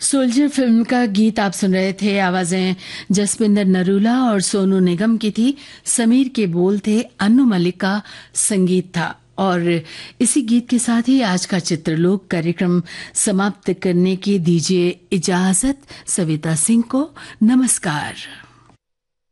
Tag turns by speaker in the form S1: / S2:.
S1: Soldier film का गीत आप सुन रहे थे। आवाजें जसपिंदर नरूला और सोनू निगम की थी। समीर के बोल थे, अन्नू मलिक का संगीत था। और इसी गीत के साथ ही आज का चित्रलोक कार्यक्रम समाप्त करने की दीजिए इजाजत। सविता सिंह को नमस्कार।